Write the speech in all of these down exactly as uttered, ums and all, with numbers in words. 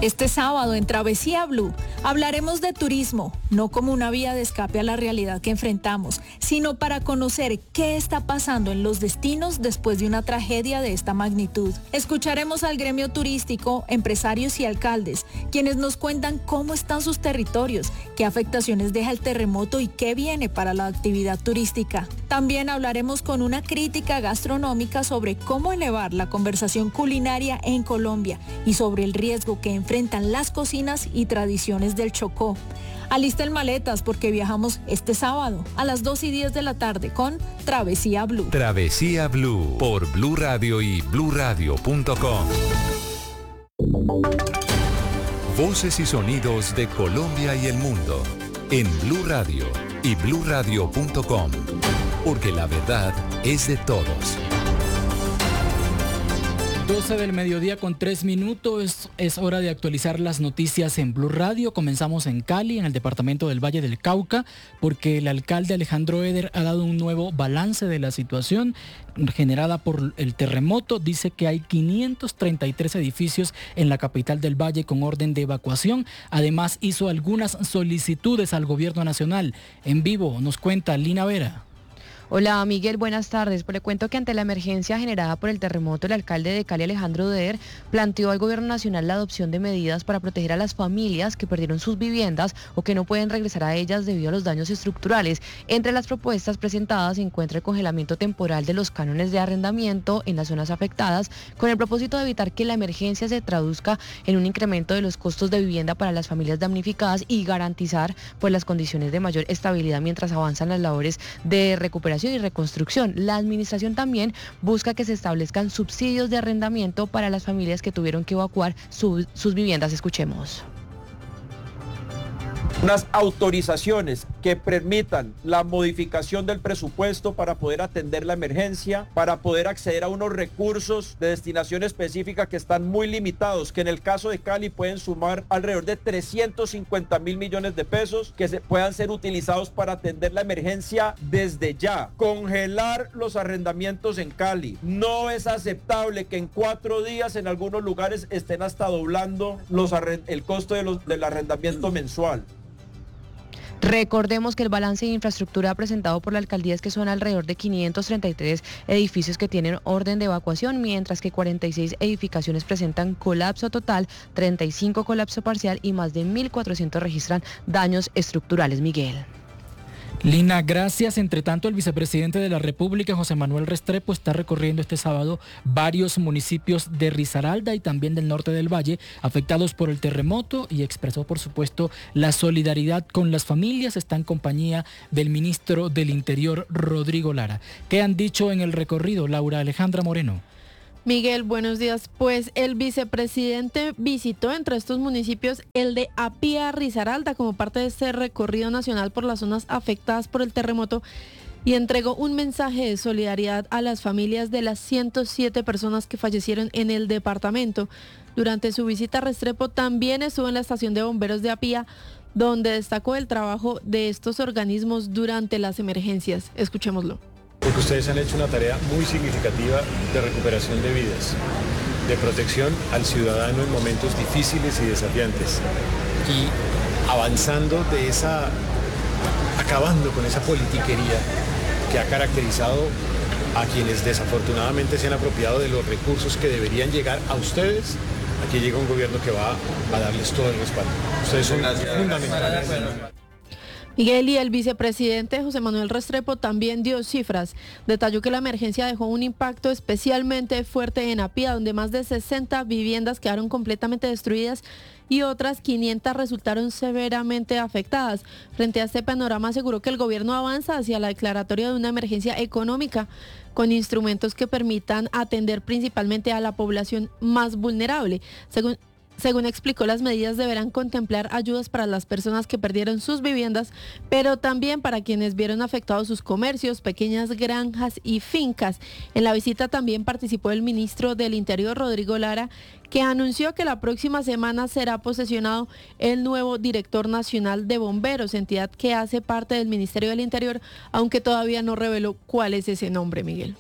Este sábado en Travesía Blue hablaremos de turismo, no como una vía de escape a la realidad que enfrentamos, sino para conocer qué está pasando en los destinos después de una tragedia de esta magnitud. Escucharemos al gremio turístico, empresarios y alcaldes, quienes nos cuentan cómo están sus territorios, qué afectaciones deja el terremoto y qué viene para la actividad turística. También hablaremos con una crítica gastronómica sobre cómo elevar la conversación culinaria en Colombia y sobre el riesgo que enfrenta enfrentan las cocinas y tradiciones del Chocó. Alisten maletas porque viajamos este sábado a las dos y diez de la tarde con Travesía Blue. Travesía Blue por Blue Radio y blue radio punto com. Voces y sonidos de Colombia y el mundo en Blue Radio y blue radio punto com, porque la verdad es de todos. doce del mediodía con tres minutos, es, es hora de actualizar las noticias en Blue Radio. Comenzamos en Cali, en el departamento del Valle del Cauca, porque el alcalde Alejandro Eder ha dado un nuevo balance de la situación generada por el terremoto. Dice que hay quinientos treinta y tres edificios en la capital del Valle con orden de evacuación. Además hizo algunas solicitudes al gobierno nacional. En vivo nos cuenta Lina Vera. Hola Miguel, buenas tardes. Pues le cuento que ante la emergencia generada por el terremoto, el alcalde de Cali, Alejandro Eder, planteó al gobierno nacional la adopción de medidas para proteger a las familias que perdieron sus viviendas o que no pueden regresar a ellas debido a los daños estructurales. Entre las propuestas presentadas se encuentra el congelamiento temporal de los cánones de arrendamiento en las zonas afectadas, con el propósito de evitar que la emergencia se traduzca en un incremento de los costos de vivienda para las familias damnificadas y garantizar pues las condiciones de mayor estabilidad mientras avanzan las labores de recuperación y reconstrucción. La administración también busca que se establezcan subsidios de arrendamiento para las familias que tuvieron que evacuar su, sus viviendas. Escuchemos. Unas autorizaciones que permitan la modificación del presupuesto para poder atender la emergencia, para poder acceder a unos recursos de destinación específica que están muy limitados, que en el caso de Cali pueden sumar alrededor de trescientos cincuenta mil millones de pesos que se puedan ser utilizados para atender la emergencia desde ya. Congelar los arrendamientos en Cali. No es aceptable que en cuatro días en algunos lugares estén hasta doblando los arrend- el costo de los, del arrendamiento mensual. Recordemos que el balance de infraestructura presentado por la alcaldía es que son alrededor de quinientos treinta y tres edificios que tienen orden de evacuación, mientras que cuarenta y seis edificaciones presentan colapso total, treinta y cinco colapso parcial y más de mil cuatrocientos registran daños estructurales. Miguel. Lina, gracias. Entre tanto, el vicepresidente de la República, José Manuel Restrepo, está recorriendo este sábado varios municipios de Risaralda y también del norte del Valle afectados por el terremoto y expresó, por supuesto, la solidaridad con las familias. Está en compañía del ministro del Interior, Rodrigo Lara. ¿Qué han dicho en el recorrido, Laura Alejandra Moreno? Miguel, buenos días. Pues el vicepresidente visitó entre estos municipios el de Apía, Risaralda, como parte de este recorrido nacional por las zonas afectadas por el terremoto y entregó un mensaje de solidaridad a las familias de las ciento siete personas que fallecieron en el departamento. Durante su visita, Restrepo también estuvo en la estación de bomberos de Apía, donde destacó el trabajo de estos organismos durante las emergencias. Escuchémoslo. Porque ustedes han hecho una tarea muy significativa de recuperación de vidas, de protección al ciudadano en momentos difíciles y desafiantes, y avanzando de esa, acabando con esa politiquería que ha caracterizado a quienes desafortunadamente se han apropiado de los recursos que deberían llegar a ustedes. Aquí llega un gobierno que va a darles todo el respaldo. Ustedes son fundamentales. Miguel, y el vicepresidente José Manuel Restrepo también dio cifras. Detalló que la emergencia dejó un impacto especialmente fuerte en Apía, donde más de sesenta viviendas quedaron completamente destruidas y otras quinientas resultaron severamente afectadas. Frente a este panorama, aseguró que el gobierno avanza hacia la declaratoria de una emergencia económica con instrumentos que permitan atender principalmente a la población más vulnerable. Según Según explicó, las medidas deberán contemplar ayudas para las personas que perdieron sus viviendas, pero también para quienes vieron afectados sus comercios, pequeñas granjas y fincas. En la visita también participó el ministro del Interior, Rodrigo Lara, que anunció que la próxima semana será posesionado el nuevo director nacional de bomberos, entidad que hace parte del Ministerio del Interior, aunque todavía no reveló cuál es ese nombre, Miguel.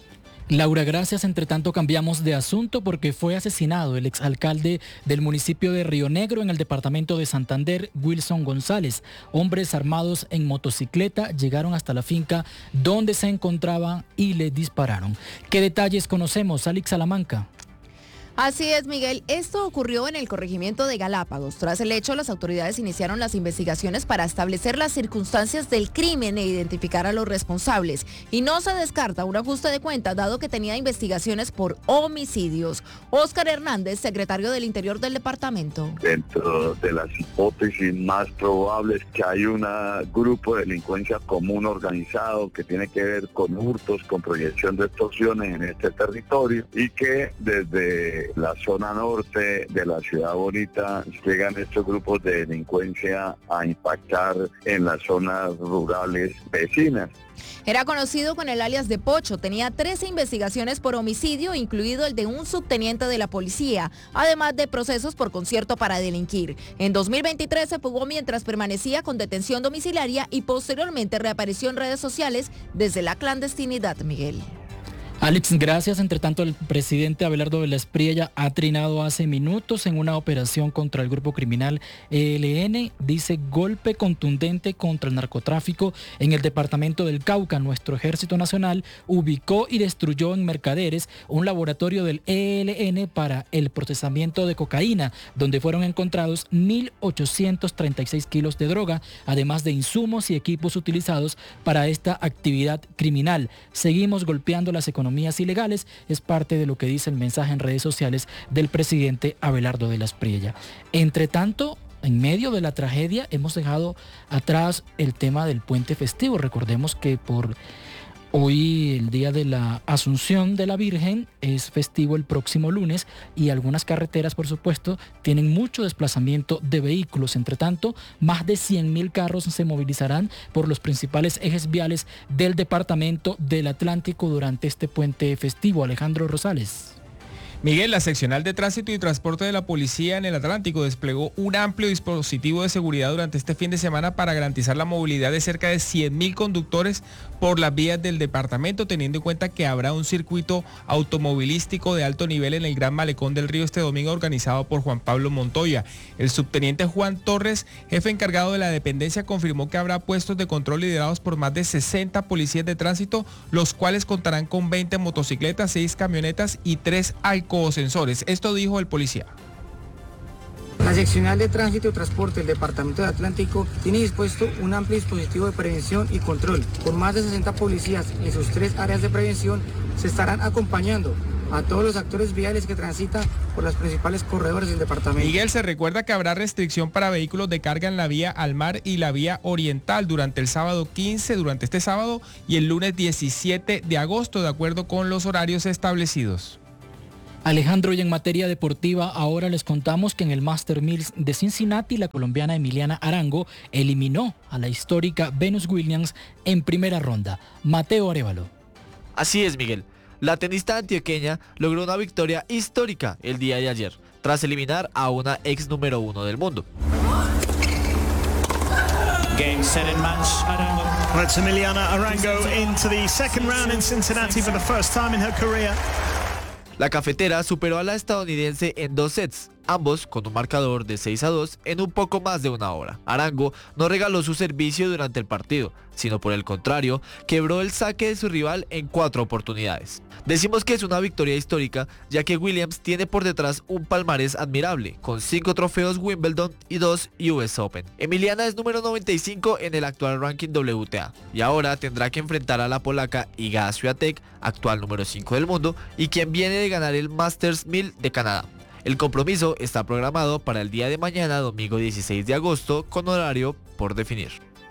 Laura, gracias. Entre tanto, cambiamos de asunto porque fue asesinado el exalcalde del municipio de Río Negro en el departamento de Santander, Wilson González. Hombres armados en motocicleta llegaron hasta la finca donde se encontraban y le dispararon. ¿Qué detalles conocemos, Alex Salamanca? Así es, Miguel. Esto ocurrió en el corregimiento de Galápagos. Tras el hecho, las autoridades iniciaron las investigaciones para establecer las circunstancias del crimen e identificar a los responsables. Y no se descarta un ajuste de cuentas, dado que tenía investigaciones por homicidios. Óscar Hernández, secretario del Interior del departamento. Dentro de las hipótesis más probables que hay un grupo de delincuencia común organizado que tiene que ver con hurtos, con proyección de extorsiones en este territorio y que desde la zona norte de la Ciudad Bonita llegan estos grupos de delincuencia a impactar en las zonas rurales vecinas. Era conocido con el alias de Pocho, tenía trece investigaciones por homicidio, incluido el de un subteniente de la policía, además de procesos por concierto para delinquir. En dos mil veintitrés se fugó mientras permanecía con detención domiciliaria y posteriormente reapareció en redes sociales desde la clandestinidad, Miguel. Alex, gracias. Entre tanto, el presidente Abelardo de la Espriella ha trinado hace minutos en una operación contra el grupo criminal E L N. Dice golpe contundente contra el narcotráfico en el departamento del Cauca. Nuestro Ejército Nacional ubicó y destruyó en Mercaderes un laboratorio del E L N para el procesamiento de cocaína, donde fueron encontrados mil ochocientos treinta y seis kilos de droga, además de insumos y equipos utilizados para esta actividad criminal. Seguimos golpeando las economías ilegales, es parte de lo que dice el mensaje en redes sociales del presidente Abelardo de la Espriella. Entre tanto, en medio de la tragedia hemos dejado atrás el tema del puente festivo. Recordemos que por hoy, el día de la Asunción de la Virgen, es festivo el próximo lunes y algunas carreteras, por supuesto, tienen mucho desplazamiento de vehículos. Entre tanto, más de cien mil carros se movilizarán por los principales ejes viales del departamento del Atlántico durante este puente festivo. Alejandro Rosales. Miguel, la seccional de tránsito y transporte de la policía en el Atlántico desplegó un amplio dispositivo de seguridad durante este fin de semana para garantizar la movilidad de cerca de cien mil conductores por las vías del departamento, teniendo en cuenta que habrá un circuito automovilístico de alto nivel en el Gran Malecón del Río este domingo organizado por Juan Pablo Montoya. El subteniente Juan Torres, jefe encargado de la dependencia, confirmó que habrá puestos de control liderados por más de sesenta policías de tránsito, los cuales contarán con veinte motocicletas, seis camionetas y tres alcoholes. Sensores. Esto dijo el policía. La seccional de tránsito y transporte del departamento del Atlántico tiene dispuesto un amplio dispositivo de prevención y control. Con más de sesenta policías en sus tres áreas de prevención se estarán acompañando a todos los actores viales que transitan por los principales corredores del departamento. Miguel, se recuerda que habrá restricción para vehículos de carga en la vía al mar y la vía oriental durante el sábado quince, durante este sábado y el lunes diecisiete de agosto, de acuerdo con los horarios establecidos. Alejandro, y en materia deportiva, ahora les contamos que en el Master Mills de Cincinnati, la colombiana Emiliana Arango eliminó a la histórica Venus Williams en primera ronda. Mateo Arévalo. Así es, Miguel. La tenista antioqueña logró una victoria histórica el día de ayer, tras eliminar a una ex número uno del mundo. Game set in match. Arango. That's Emiliana Arango into the second round in Cincinnati for the first time in her career. La cafetera superó a la estadounidense en dos sets, ambos con un marcador de seis a dos en un poco más de una hora. Arango no regaló su servicio durante el partido, sino por el contrario, quebró el saque de su rival en cuatro oportunidades. Decimos que es una victoria histórica, ya que Williams tiene por detrás un palmarés admirable, con cinco trofeos Wimbledon y dos U S Open. Emiliana es número noventa y cinco en el actual ranking W T A, y ahora tendrá que enfrentar a la polaca Iga Swiatek, actual número cinco del mundo, y quien viene de ganar el Masters mil de Canadá. El compromiso está programado para el día de mañana, domingo dieciséis de agosto, con horario por definir.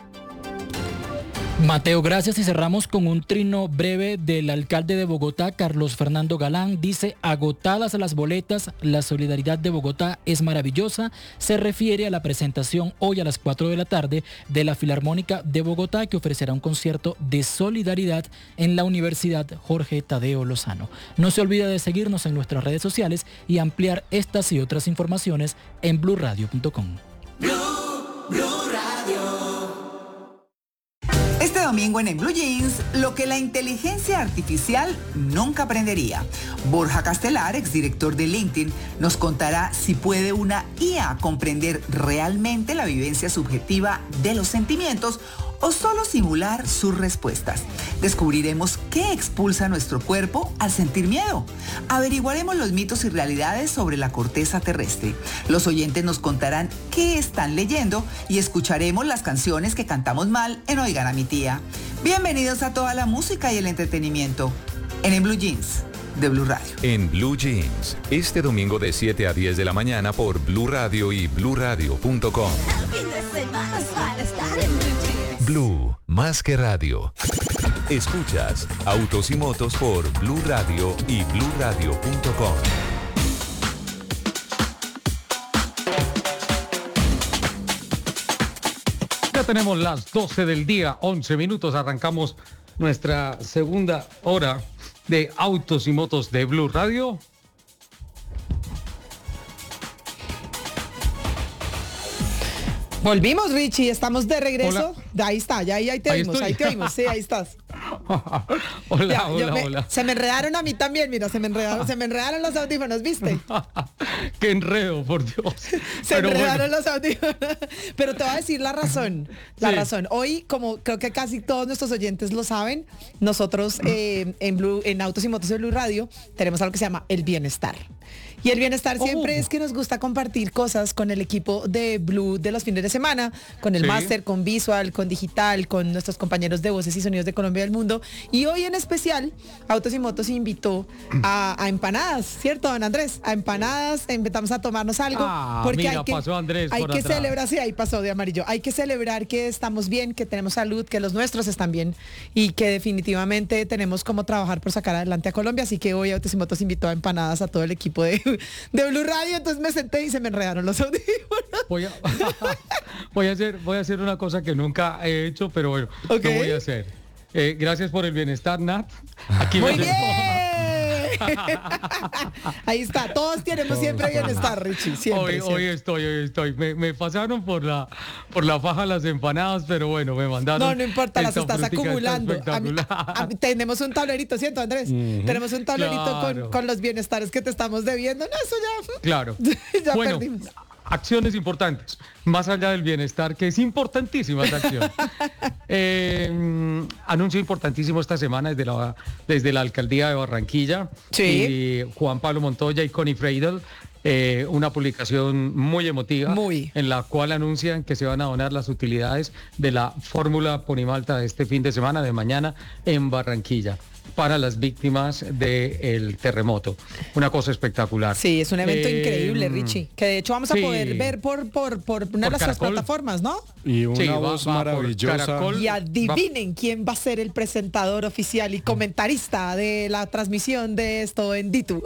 Mateo, gracias, y cerramos con un trino breve del alcalde de Bogotá, Carlos Fernando Galán. Dice: agotadas las boletas, la solidaridad de Bogotá es maravillosa. Se refiere a la presentación hoy a las cuatro de la tarde de la Filarmónica de Bogotá, que ofrecerá un concierto de solidaridad en la Universidad Jorge Tadeo Lozano. No se olvide de seguirnos en nuestras redes sociales y ampliar estas y otras informaciones en blue radio punto com. Blue, Blue Radio. Este domingo en En Blue Jeans, lo que la inteligencia artificial nunca aprendería. Borja Castelar, exdirector de LinkedIn, nos contará si puede una I A comprender realmente la vivencia subjetiva de los sentimientos o solo simular sus respuestas. Descubriremos qué expulsa nuestro cuerpo al sentir miedo. Averiguaremos los mitos y realidades sobre la corteza terrestre. Los oyentes nos contarán qué están leyendo y escucharemos las canciones que cantamos mal en Oigan a mi tía. Bienvenidos a toda la música y el entretenimiento en En Blue Jeans de Blue Radio. En Blue Jeans, este domingo de siete a diez de la mañana por Blue Radio y blue radio punto com. Blue, más que radio. Escuchas Autos y Motos por Blue Radio y blue radio punto com. Ya tenemos las doce del día, once minutos. Arrancamos nuestra segunda hora de Autos y Motos de Blue Radio. Volvimos, Richie, estamos de regreso. Hola. Ahí está, ya ahí, ahí te Ahí oímos, estoy. ahí te oímos, sí, ahí estás. Hola, Ya, yo hola, me- hola. Se me enredaron a mí también, mira, se me enredaron, se me enredaron los audífonos, ¿viste? Qué enredo, por Dios. Se Pero enredaron bueno. los audífonos. Pero te voy a decir la razón, la Sí. razón. Hoy, como creo que casi todos nuestros oyentes lo saben, nosotros eh, en Blue, en Autos y Motos de Blue Radio tenemos algo que se llama el bienestar. Y el bienestar siempre Oh. es que nos gusta compartir cosas con el equipo de Blue de los fines de semana, con el Sí. máster, con visual, con digital, con nuestros compañeros de Voces y Sonidos de Colombia y del Mundo. Y hoy en especial, Autos y Motos invitó a, a empanadas, ¿cierto, don Andrés? A empanadas, invitamos a tomarnos algo. Ah, porque mira, hay que, pasó Andrés hay por que atrás. celebrar, sí, ahí pasó de amarillo. Hay que celebrar que estamos bien, que tenemos salud, que los nuestros están bien y que definitivamente tenemos como trabajar por sacar adelante a Colombia. Así que hoy Autos y Motos invitó a empanadas a todo el equipo de, de Blue Radio. Entonces me senté y se me enredaron los audífonos. Voy a, voy a hacer, voy a hacer una cosa que nunca he hecho, pero bueno, Ok. lo voy a hacer. Eh, gracias por el bienestar, Nat. Aquí Muy me- bien. Ahí está, todos tenemos siempre bienestar, Richie, siempre. Hoy, siempre. hoy estoy, hoy estoy. Me, me pasaron por la por la faja las empanadas, pero bueno, me mandaron. No, no importa, las esta estás frutica, está acumulando. A mí- espectacular. a mí- tenemos un tablerito, ¿cierto, Andrés? Ujú. Tenemos un tablerito Claro. con, con los bienestares que te estamos debiendo. No, eso ya. Claro. Ya bueno, perdimos. acciones importantes, más allá del bienestar, que es importantísima esa acción. Eh, anuncio importantísimo esta semana desde la, desde la alcaldía de Barranquilla. Sí. Y Juan Pablo Montoya y Connie Freidel. Eh, una publicación muy emotiva Muy. en la cual anuncian que se van a donar las utilidades de la fórmula Ponimalta de este fin de semana, de mañana, en Barranquilla, para las víctimas del terremoto. Una cosa espectacular. Sí, es un evento Eh, increíble, Richie. Que de hecho vamos a sí. poder ver por, por, por una Por de nuestras Caracol. plataformas, ¿no? Y una Sí, va- voz va por maravillosa. Caracol. Y adivinen quién va a ser el presentador oficial y comentarista de la transmisión de esto en Ditu.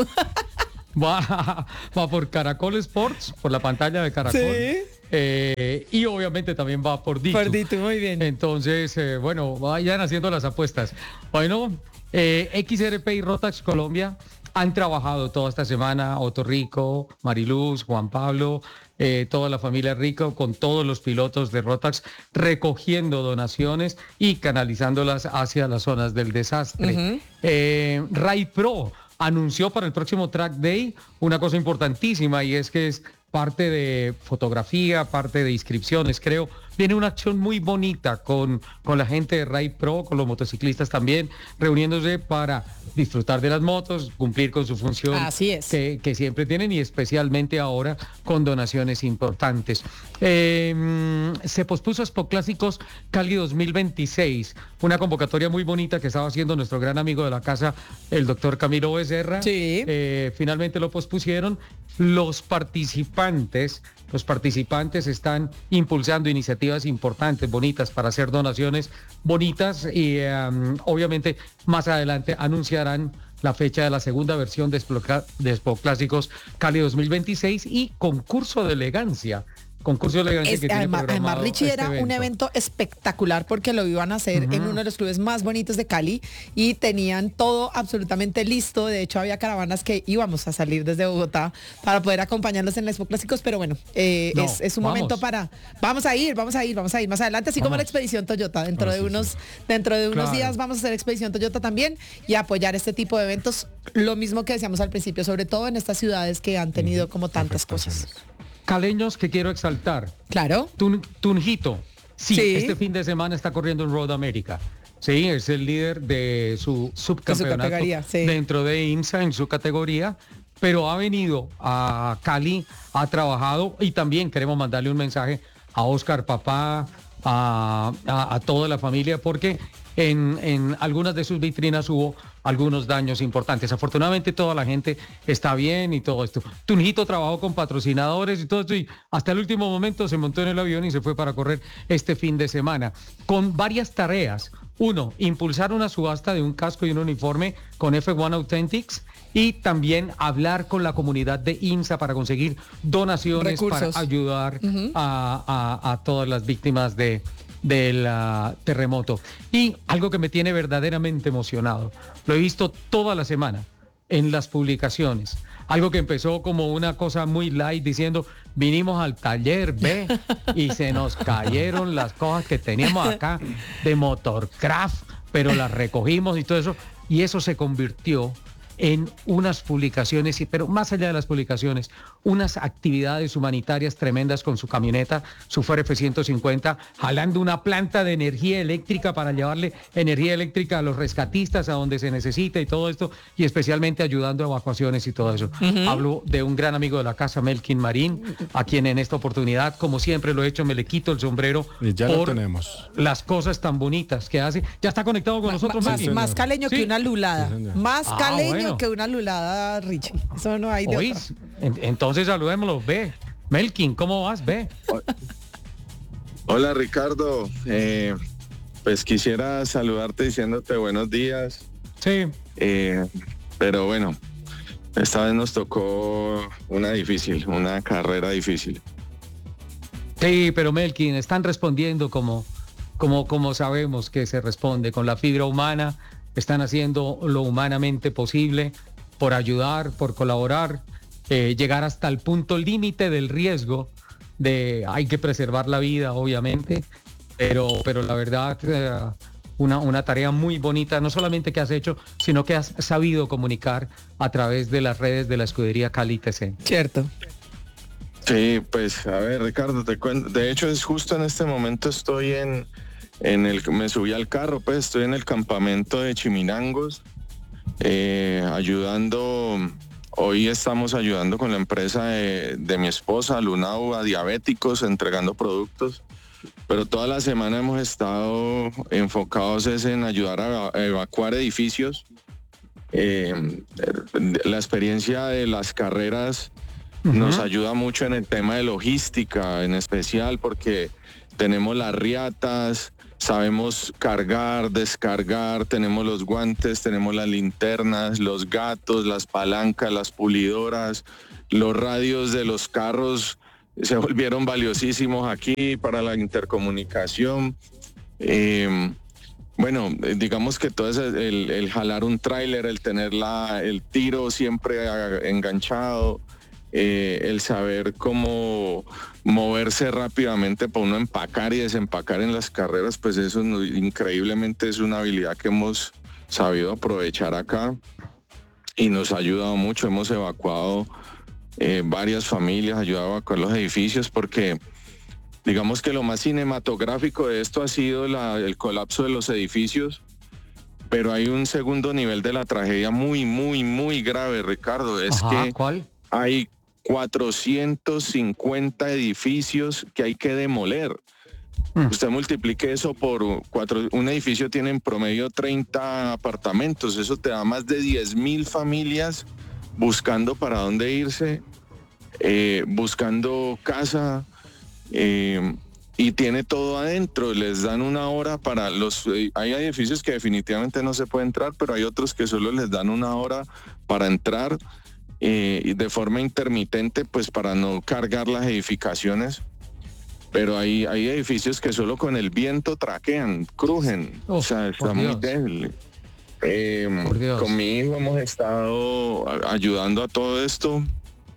Va, va por Caracol Sports, por la pantalla de Caracol. Sí. Eh, y obviamente también va por Ditu. Por Ditu, muy bien. Entonces, eh, bueno, vayan haciendo las apuestas. Bueno, eh, X R P y Rotax Colombia han trabajado toda esta semana, Otto Rico, Mariluz, Juan Pablo, eh, toda la familia Rico, con todos los pilotos de Rotax, recogiendo donaciones y canalizándolas hacia las zonas del desastre. Ujú. Eh, Ray Pro anunció para el próximo Track Day una cosa importantísima, y es que es parte de fotografía, parte de inscripciones, creo. Viene una acción muy bonita con, con la gente de Ray Pro, con los motociclistas también, reuniéndose para disfrutar de las motos, cumplir con su función Así es. que, que siempre tienen, y especialmente ahora con donaciones importantes. Eh, se pospuso Expo Clásicos Cali dos mil veintiséis, una convocatoria muy bonita que estaba haciendo nuestro gran amigo de la casa, el doctor Camilo Becerra. Sí. Eh, finalmente lo pospusieron. Los participantes, los participantes están impulsando iniciativas importantes, bonitas, para hacer donaciones bonitas, y um, obviamente más adelante anunciarán la fecha de la segunda versión de Expo, de Expo Clásicos Cali dos mil veintiséis y concurso de elegancia concurso de elegancia Es, que tiene además, además, programado Richie, este era un evento espectacular porque lo iban a hacer Ujú. en uno de los clubes más bonitos de Cali y tenían todo absolutamente listo. De hecho, había caravanas que íbamos a salir desde Bogotá para poder acompañarlos en la Expo Clásicos, pero bueno, eh, No, es, es un vamos. momento para... Vamos a ir, vamos a ir, vamos a ir más adelante, así como Vamos. la Expedición Toyota. Dentro Ah, de sí, unos, sí. dentro de unos Claro. días vamos a hacer Expedición Toyota también y apoyar este tipo de eventos. Lo mismo que decíamos al principio, sobre todo en estas ciudades que han tenido como tantas cosas. Caleños que quiero exaltar. Claro. Tun- Tunjito. Sí, Sí. este fin de semana está corriendo en Road America. Sí, es el líder de su subcampeonato categoría, sí. dentro de INSA en su categoría, pero ha venido a Cali, ha trabajado y también queremos mandarle un mensaje a Oscar Papá, a, a- a toda la familia, porque en, en algunas de sus vitrinas hubo algunos daños importantes. Afortunadamente toda la gente está bien y todo esto. Tunjito trabajó con patrocinadores y todo esto y hasta el último momento se montó en el avión y se fue para correr este fin de semana con varias tareas. Uno, impulsar una subasta de un casco y un uniforme con F uno Authentics y también hablar con la comunidad de INSA para conseguir donaciones Recursos. para ayudar Ujú. a, a- a todas las víctimas de, del ah, terremoto. Y algo que me tiene verdaderamente emocionado, lo he visto toda la semana en las publicaciones. Algo que empezó como una cosa muy light diciendo, vinimos al taller, ve, y se nos cayeron las cosas que teníamos acá de Motorcraft, pero las recogimos y todo eso. Y eso se convirtió en unas publicaciones, y- pero más allá de las publicaciones, unas actividades humanitarias tremendas con su camioneta, su Ford F ciento cincuenta, jalando una planta de energía eléctrica para llevarle energía eléctrica a los rescatistas a donde se necesita y todo esto, y especialmente ayudando a evacuaciones y todo eso. Ujú. Hablo de un gran amigo de la casa, Melkin Marín, a quien en esta oportunidad, como siempre lo he hecho, me le quito el sombrero Y ya lo por tenemos. las cosas tan bonitas que hace. Ya está conectado con nosotros, Más, Melkin. más caleño Sí. que una lulada. Más Ah, caleño bueno. que una lulada, Richie. Eso no hay de ¿Oís? otra. En- Entonces saludémoslo, ve. Melkin, ¿cómo vas? Ve. Hola Ricardo, Eh, pues quisiera saludarte diciéndote buenos días. Sí. Eh, pero bueno, esta vez nos tocó una difícil, una carrera difícil. Sí, pero Melkin, están respondiendo como, como, como sabemos que se responde, con la fibra humana, están haciendo lo humanamente posible por ayudar, por colaborar, eh, llegar hasta el punto límite del riesgo de hay que preservar la vida, obviamente, pero, pero la verdad, eh, una, una tarea muy bonita, no solamente que has hecho, sino que has sabido comunicar a través de las redes de la escudería Cali T C. Cierto. Sí, pues a ver Ricardo, te cuento, de hecho es justo en este momento estoy en, en el, me subí al carro, pues estoy en el campamento de Chiminangos, eh, ayudando, hoy estamos ayudando con la empresa de, de mi esposa, Lunau, a diabéticos, entregando productos, pero toda la semana hemos estado enfocados es en ayudar a, a evacuar edificios. Eh, la experiencia de las carreras nos ayuda mucho en el tema de logística, en especial porque tenemos las riatas, sabemos cargar, descargar, tenemos los guantes, tenemos las linternas, los gatos, las palancas, las pulidoras, los radios de los carros se volvieron valiosísimos aquí para la intercomunicación. Eh, bueno, eh, digamos que todo ese, el, el jalar un tráiler, el tener la, el tiro siempre a- enganchado, eh, el saber cómo moverse rápidamente para uno empacar y desempacar en las carreras, pues eso no- increíblemente es una habilidad que hemos sabido aprovechar acá y nos ha ayudado mucho. Hemos evacuado eh, varias familias, ayudado a evacuar los edificios porque digamos que lo más cinematográfico de esto ha sido la- el colapso de los edificios, pero hay un segundo nivel de la tragedia muy, muy, muy grave, Ricardo. Es Ajá, que ¿cuál? hay cuatrocientos cincuenta edificios que hay que demoler. Usted multiplique eso por cuatro, un edificio tiene en promedio treinta apartamentos, eso te da más de diez mil familias buscando para dónde irse, eh, buscando casa, eh, y tiene todo adentro, les dan una hora para los, eh, hay edificios que definitivamente no se puede entrar, pero hay otros que solo les dan una hora para entrar, eh, y de forma intermitente, pues para no cargar las edificaciones. pero hay, hay edificios que solo con el viento traquean, crujen, oh, o sea, está muy débil. Eh, con mi hijo hemos estado ayudando a todo esto.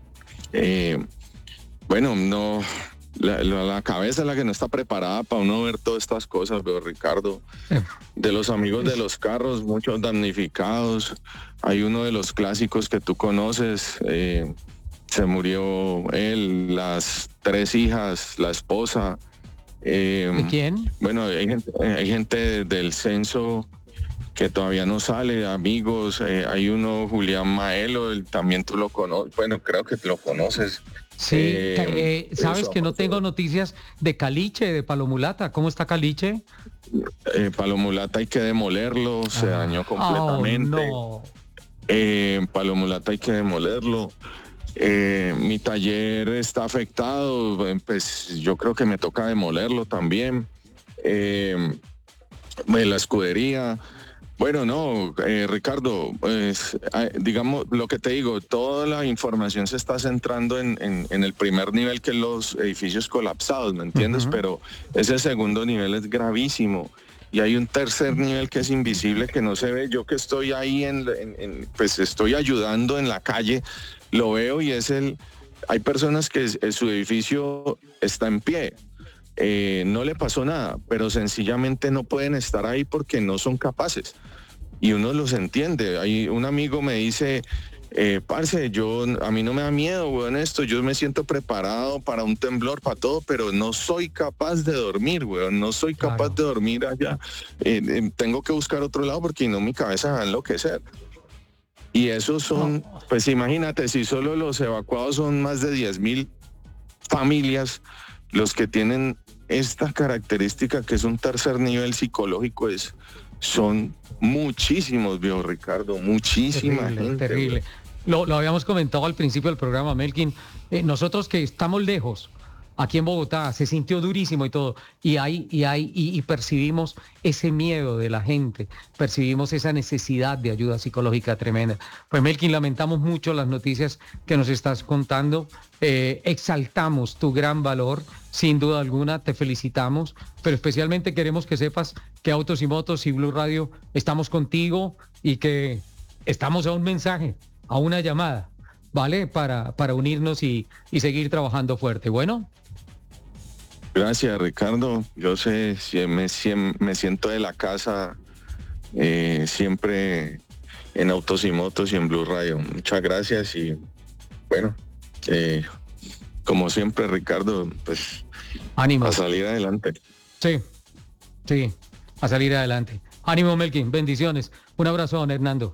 Eh, bueno, no, la, la, la cabeza es la que no está preparada para uno ver todas estas cosas, veo, Ricardo. De los amigos de los carros, muchos damnificados. Hay uno de los clásicos que tú conoces, eh, se murió él, las tres hijas, la esposa. Eh, ¿De quién? Bueno, hay gente, hay gente del censo que todavía no sale, amigos. Eh, hay uno, Julián Maelo, él, también tú lo conoces, bueno, creo que lo conoces. Sí, eh, eh, sabes eso, que no tengo noticias de Caliche, de Palomulata. ¿Cómo está Caliche? Eh, Palomulata hay que demolerlo, ah. se dañó completamente. Oh, no. eh, Palomulata hay que demolerlo. Eh, mi taller está afectado, pues yo creo que me toca demolerlo también. Eh, la escudería. Bueno, no, eh, Ricardo, pues, eh, digamos, lo que te digo, toda la información se está centrando en, en, en el primer nivel, que es los edificios colapsados, ¿me entiendes? Uh-huh. Pero ese segundo nivel es gravísimo. Y hay un tercer nivel que es invisible, que no se ve. Yo que estoy ahí, en, en, en pues estoy ayudando en la calle, lo veo y es el... Hay personas que es, su edificio está en pie. Eh, no le pasó nada, pero sencillamente no pueden estar ahí porque no son capaces. Y uno los entiende. Hay un amigo me dice, eh, parce, yo, a mí no me da miedo, weón, esto, yo me siento preparado para un temblor, para todo, pero no soy capaz de dormir, weón, no soy capaz claro. de dormir allá. Eh, eh, tengo que buscar otro lado porque si no mi cabeza va a enloquecer. Y esos son, no. pues imagínate, si solo los evacuados son más de diez mil familias, los que tienen esta característica que es un tercer nivel psicológico, es, son muchísimos, vio Ricardo, muchísima terrible, gente. Terrible. Lo, lo habíamos comentado al principio del programa, Melkin. Eh, nosotros que estamos lejos, aquí en Bogotá, se sintió durísimo y todo. Y hay, y hay, y, y percibimos ese miedo de la gente, percibimos esa necesidad de ayuda psicológica tremenda. Pues Melkin, lamentamos mucho las noticias que nos estás contando. Eh, exaltamos tu gran valor, sin duda alguna, te felicitamos, pero especialmente queremos que sepas que Autos y Motos y Blue Radio estamos contigo y que estamos a un mensaje, a una llamada, ¿vale? Para, para unirnos y, y seguir trabajando fuerte. Bueno. Gracias, Ricardo. Yo sé, si me, si me siento de la casa eh, siempre en Autos y Motos y en Blue Radio. Muchas gracias y bueno, eh, como siempre, Ricardo, pues ánimo a salir adelante. Sí, sí, a salir adelante. Ánimo, Melkin, bendiciones. Un abrazo, don Hernando.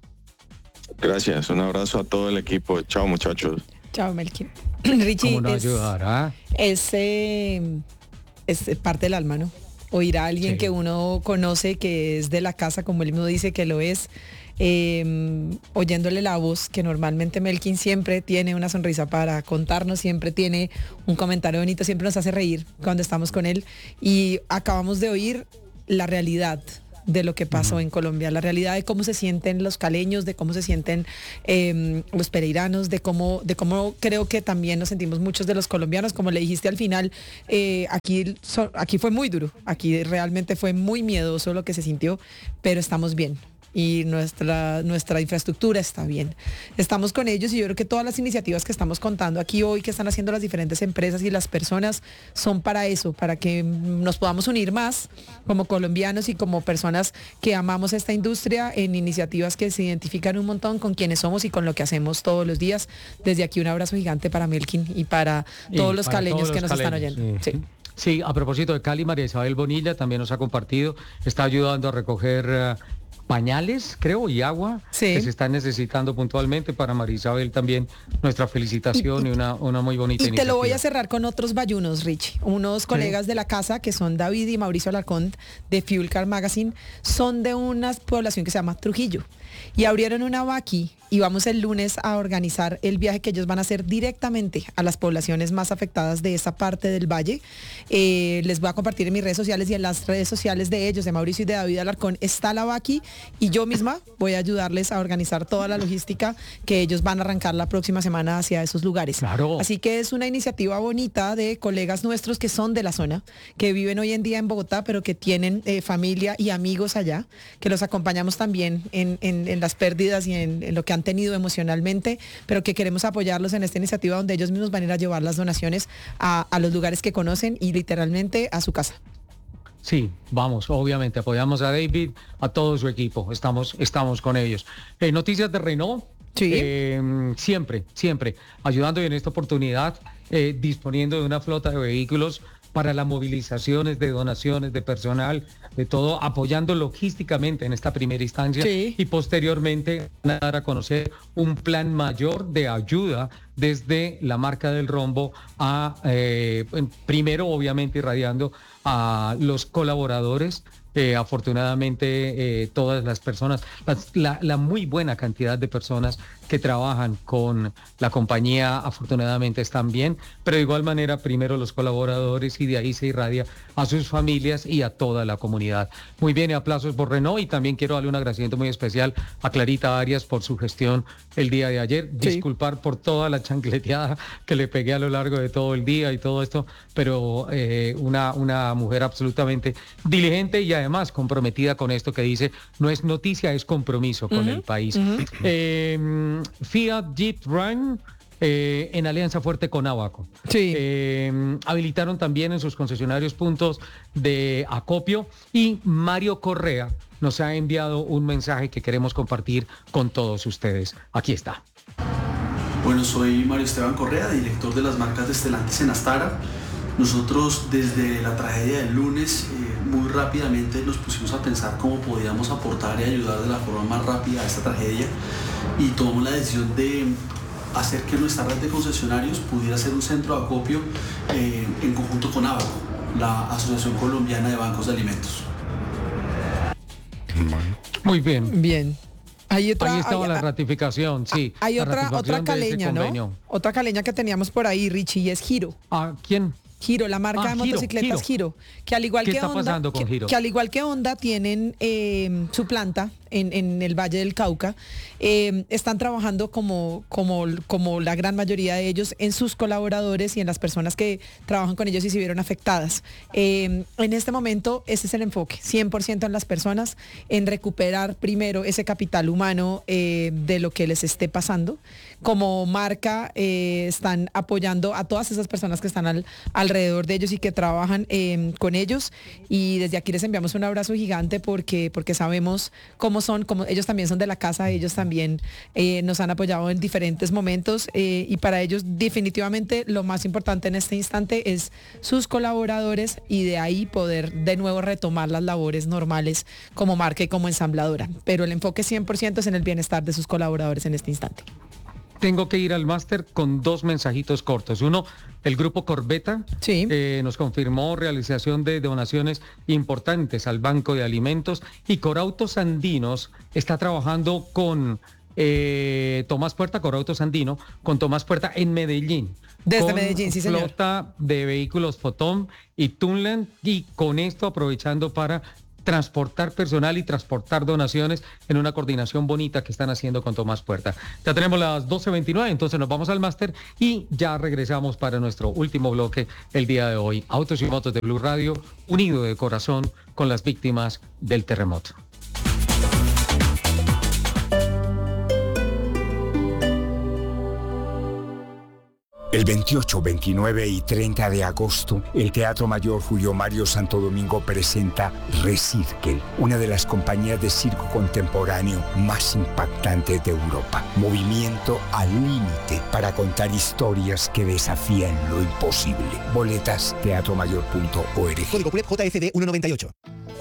Gracias, un abrazo a todo el equipo. Chao, muchachos. Chao, Melkin. Richie, ¿cómo no es, ayudará? Es, eh, es parte del alma, ¿no? Oír a alguien sí. que uno conoce, que es de la casa, como él mismo dice que lo es, eh, oyéndole la voz, que normalmente Melkin siempre tiene una sonrisa para contarnos, siempre tiene un comentario bonito, siempre nos hace reír cuando estamos con él. Y acabamos de oír la realidad de lo que pasó uh-huh. en Colombia, la realidad de cómo se sienten los caleños, de cómo se sienten eh, los pereiranos, de cómo, de cómo creo que también nos sentimos muchos de los colombianos, como le dijiste al final, eh, aquí, so, aquí fue muy duro, aquí realmente fue muy miedoso lo que se sintió, pero estamos bien. Y nuestra, nuestra infraestructura está bien. Estamos con ellos y yo creo que todas las iniciativas que estamos contando aquí hoy, que están haciendo las diferentes empresas y las personas, son para eso, para que nos podamos unir más como colombianos y como personas que amamos esta industria en iniciativas que se identifican un montón con quienes somos y con lo que hacemos todos los días. Desde aquí un abrazo gigante para Melkin y para todos y los para caleños todos que los nos caleños, están oyendo. Sí. Sí. Sí, a propósito de Cali, María Isabel Bonilla también nos ha compartido, está ayudando a recoger uh, pañales, creo, y agua sí. que se están necesitando puntualmente. Para María Isabel también nuestra felicitación y, y, y una, una muy bonita y iniciativa. Y te lo voy a cerrar con otros bayunos, Rich. Unos colegas sí. de la casa, que son David y Mauricio Alarcón, de Fuel Car Magazine, son de una población que se llama Trujillo. Y abrieron una vaqui y vamos el lunes a organizar el viaje que ellos van a hacer directamente a las poblaciones más afectadas de esa parte del valle. Eh, les voy a compartir en mis redes sociales y en las redes sociales de ellos, de Mauricio y de David Alarcón, está la vaqui y yo misma voy a ayudarles a organizar toda la logística que ellos van a arrancar la próxima semana hacia esos lugares. Claro. Así que es una iniciativa bonita de colegas nuestros que son de la zona, que viven hoy en día en Bogotá, pero que tienen eh, familia y amigos allá, que los acompañamos también en, en, en las pérdidas y en, en lo que han tenido emocionalmente, pero que queremos apoyarlos en esta iniciativa donde ellos mismos van a ir a llevar las donaciones a, a los lugares que conocen y literalmente a su casa. Sí, vamos, obviamente apoyamos a David, a todo su equipo, estamos, estamos con ellos. Eh, noticias de Renault. Sí. Eh, siempre, siempre ayudando y en esta oportunidad eh, disponiendo de una flota de vehículos para las movilizaciones de donaciones de personal, de todo, apoyando logísticamente en esta primera instancia sí. y posteriormente dar a conocer un plan mayor de ayuda desde la marca del rombo a, eh, primero obviamente irradiando a los colaboradores. Eh, afortunadamente eh, todas las personas, las, la, la muy buena cantidad de personas que trabajan con la compañía afortunadamente están bien, pero de igual manera primero los colaboradores y de ahí se irradia a sus familias y a toda la comunidad. Muy bien, y aplausos por Renault y también quiero darle un agradecimiento muy especial a Clarita Arias por su gestión el día de ayer. Sí. Disculpar por toda la chancleteada que le pegué a lo largo de todo el día y todo esto, pero eh, una, una mujer absolutamente diligente y además comprometida con esto que dice, no es noticia, es compromiso con uh-huh, el país. Uh-huh. eh, Fiat Jeep Ram eh, en alianza fuerte con Abaco. Sí. Eh, habilitaron también en sus concesionarios puntos de acopio y Mario Correa nos ha enviado un mensaje que queremos compartir con todos ustedes. Aquí está. Bueno, soy Mario Esteban Correa, director de las marcas de Stellantis en Astara. Nosotros desde la tragedia del lunes eh, muy rápidamente nos pusimos a pensar cómo podíamos aportar y ayudar de la forma más rápida a esta tragedia y tomamos la decisión de hacer que nuestra red de concesionarios pudiera ser un centro de acopio eh, en conjunto con Abaco, la Asociación Colombiana de Bancos de Alimentos. Muy bien. Bien. Hay otra, ahí estaba hay, la ratificación, sí. Hay otra, ratificación otra caleña, ¿no? Otra caleña que teníamos por ahí, Richie, y es Giro. ¿A quién? Giro, la marca ah, de motocicletas Giro. Giro, que al igual ¿Qué que está Honda, pasando con que, Giro? que al igual que Honda tienen eh, su planta en, en el Valle del Cauca, eh, están trabajando como, como, como la gran mayoría de ellos en sus colaboradores y en las personas que trabajan con ellos y se vieron afectadas. Eh, en este momento ese es el enfoque, cien por ciento en las personas, en recuperar primero ese capital humano eh, de lo que les esté pasando. Como marca eh, están apoyando a todas esas personas que están al, alrededor de ellos y que trabajan eh, con ellos, y desde aquí les enviamos un abrazo gigante porque, porque sabemos cómo son, como ellos también son de la casa, ellos también eh, nos han apoyado en diferentes momentos eh, y para ellos definitivamente lo más importante en este instante es sus colaboradores y de ahí poder de nuevo retomar las labores normales como marca y como ensambladora, pero el enfoque cien por ciento es en el bienestar de sus colaboradores en este instante. Tengo que ir al máster con dos mensajitos cortos. Uno, el grupo Corbeta sí. eh, nos confirmó realización de donaciones importantes al Banco de Alimentos y Corautos Andinos está trabajando con eh, Tomás Puerta, Corautos Andino, con Tomás Puerta en Medellín. Desde con Medellín, sí señor. Flota de vehículos Fotón y Tunland y con esto aprovechando para transportar personal y transportar donaciones en una coordinación bonita que están haciendo con Tomás Puerta. Ya tenemos las doce veintinueve, entonces nos vamos al máster y ya regresamos para nuestro último bloque el día de hoy. Autos y Motos de Blue Radio, unido de corazón con las víctimas del terremoto. El veintiocho, veintinueve y treinta de agosto, el Teatro Mayor Julio Mario Santo Domingo presenta Recirkel, una de las compañías de circo contemporáneo más impactantes de Europa. Movimiento al límite para contar historias que desafían lo imposible. Boletas teatro mayor punto org. Código P U L E P J F D ciento noventa y ocho.